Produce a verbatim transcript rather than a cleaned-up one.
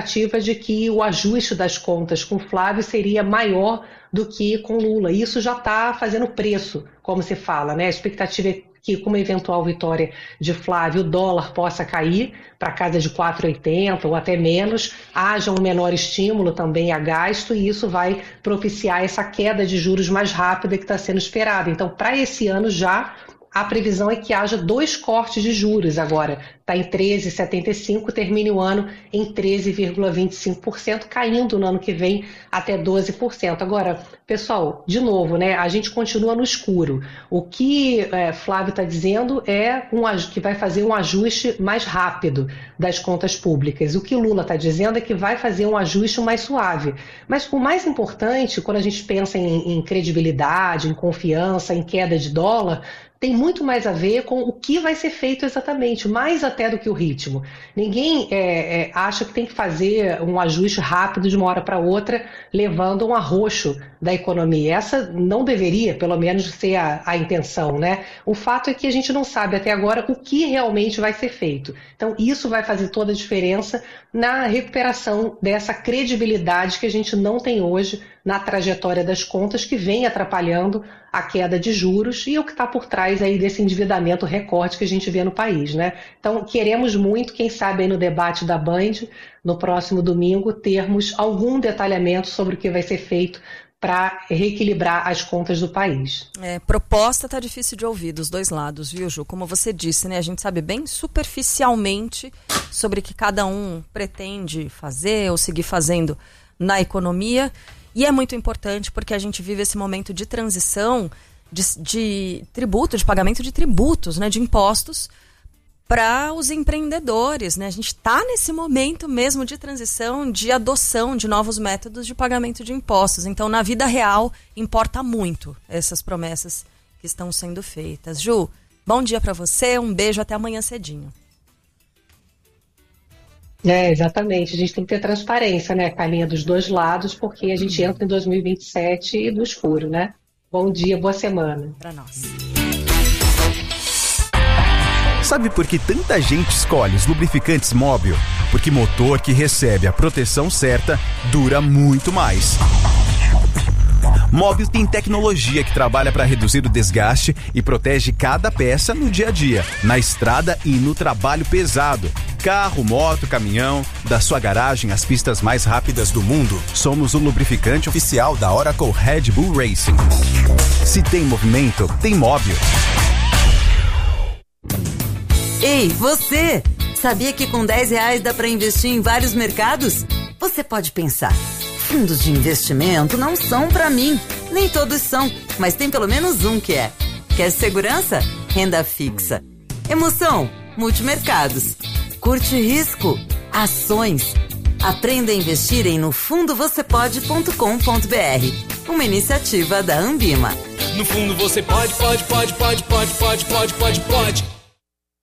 expectativa de que o ajuste das contas com Flávio seria maior do que com Lula. Isso já está fazendo preço, como se fala, né? A expectativa é que com uma eventual vitória de Flávio, o dólar possa cair para casa de quatro reais e oitenta centavos ou até menos, haja um menor estímulo também a gasto e isso vai propiciar essa queda de juros mais rápida que está sendo esperada. Então, para esse ano já, a previsão é que haja dois cortes de juros agora. Está em treze vírgula setenta e cinco por cento, termine o ano em treze vírgula vinte e cinco por cento, caindo no ano que vem até doze por cento. Agora, pessoal, de novo, né, a gente continua no escuro. O que é, Flávio está dizendo é um, que vai fazer um ajuste mais rápido das contas públicas. O que Lula está dizendo é que vai fazer um ajuste mais suave. Mas o mais importante, quando a gente pensa em, em credibilidade, em confiança, em queda de dólar, tem muito mais a ver com o que vai ser feito exatamente, mais até do que o ritmo. Ninguém é, é, acha que tem que fazer um ajuste rápido de uma hora para outra, levando um arroxo da economia. Essa não deveria, pelo menos, ser a, a intenção, né? O fato é que a gente não sabe até agora o que realmente vai ser feito. Então, isso vai fazer toda a diferença na recuperação dessa credibilidade que a gente não tem hoje na trajetória das contas, que vem atrapalhando a queda de juros e o que está por trás aí desse endividamento recorde que a gente vê no país, né? Então, queremos muito, quem sabe aí no debate da Band, no próximo domingo, termos algum detalhamento sobre o que vai ser feito para reequilibrar as contas do país. É, proposta está difícil de ouvir dos dois lados, viu, Ju? Como você disse, né? A gente sabe bem superficialmente sobre o que cada um pretende fazer ou seguir fazendo na economia. E é muito importante porque a gente vive esse momento de transição de, de tributo, de pagamento de tributos, né, de impostos para os empreendedores, né? A gente está nesse momento mesmo de transição, de adoção de novos métodos de pagamento de impostos. Então, na vida real, importa muito essas promessas que estão sendo feitas. Ju, bom dia para você, um beijo, até amanhã cedinho. É, exatamente. A gente tem que ter transparência, né, com a linha dos dois lados, porque a gente entra em dois mil e vinte e sete do escuro, né? Bom dia, boa semana. Para nós. Sabe por que tanta gente escolhe os lubrificantes Móbil? Porque motor que recebe a proteção certa dura muito mais. Móbil tem tecnologia que trabalha para reduzir o desgaste e protege cada peça no dia a dia, na estrada e no trabalho pesado. Carro, moto, caminhão, da sua garagem às pistas mais rápidas do mundo, somos o lubrificante oficial da Oracle Red Bull Racing. Se tem movimento, tem Móbil. Ei, você! Sabia que com dez reais dá para investir em vários mercados? Você pode pensar, fundos de investimento não são para mim. Nem todos são, mas tem pelo menos um que é. Quer segurança? Renda fixa. Emoção? Multimercados. Curte risco? Ações. Aprenda a investir em no fundo você pode ponto com ponto b r. Uma iniciativa da Ambima. No fundo você pode, pode, pode, pode, pode, pode, pode, pode, pode.